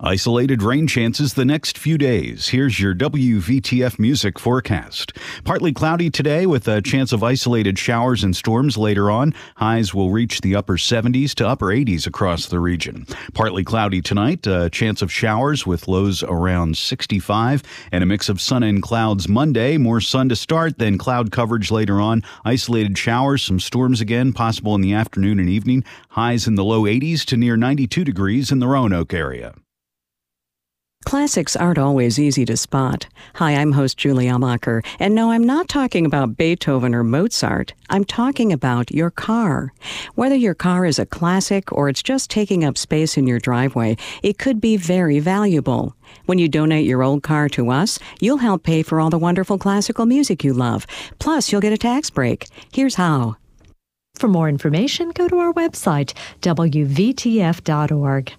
Isolated rain chances the next few days. Here's your WVTF music forecast. Partly cloudy today with a chance of isolated showers and storms later on. Highs will reach the upper 70s to upper 80s across the region. Partly cloudy tonight, a chance of showers with lows around 65 and a mix of sun and clouds Monday. More sun to start, then cloud coverage later on. Isolated showers, some storms again, possible in the afternoon and evening. Highs in the low 80s to near 92 degrees in the Roanoke area. Classics aren't always easy to spot. Hi, I'm host Julie Amacher, and no, I'm not talking about Beethoven or Mozart. I'm talking about your car. Whether your car is a classic or it's just taking up space in your driveway, it could be very valuable. When you donate your old car to us, you'll help pay for all the wonderful classical music you love. Plus, you'll get a tax break. Here's how. For more information, go to our website, wvtf.org.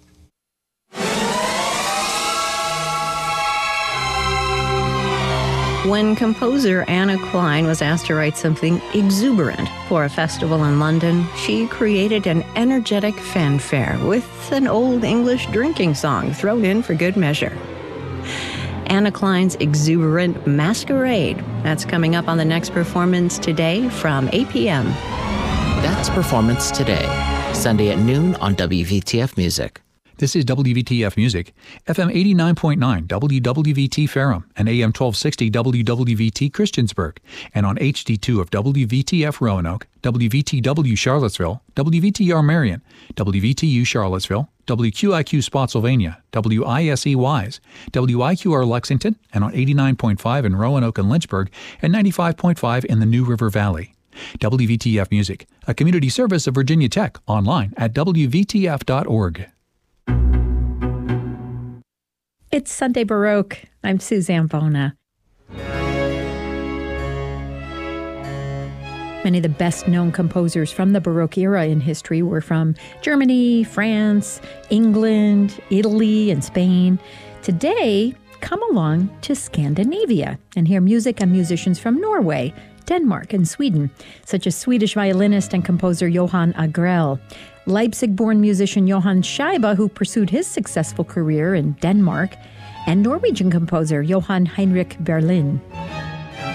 When composer Anna Klein was asked to write something exuberant for a festival in London, she created an energetic fanfare with an old English drinking song thrown in for good measure. Anna Klein's exuberant Masquerade. That's coming up on the next Performance Today from 8 p.m. That's Performance Today, Sunday at noon on WVTF Music. This is WVTF Music, FM 89.9 WWVT Ferrum and AM 1260 WWVT Christiansburg, and on HD2 of WVTF Roanoke, WVTW Charlottesville, WVTR Marion, WVTU Charlottesville, WQIQ Spotsylvania, WISE Wise, WIQR Lexington, and on 89.5 in Roanoke and Lynchburg, and 95.5 in the New River Valley. WVTF Music, a community service of Virginia Tech, online at WVTF.org. It's Sunday Baroque. I'm Suzanne Bona. Many of the best-known composers from the Baroque era in history were from Germany, France, England, Italy, and Spain. Today, come along to Scandinavia and hear music and musicians from Norway, Denmark, and Sweden, such as Swedish violinist and composer Johan Agrell, Leipzig-born musician Johan Scheibe, who pursued his successful career in Denmark, and Norwegian composer Johan Heinrich Berlin.